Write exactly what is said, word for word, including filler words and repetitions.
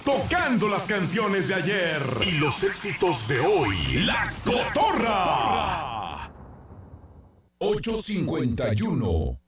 tocando las canciones de ayer y los éxitos de hoy. La Cotorra. ocho cincuenta y uno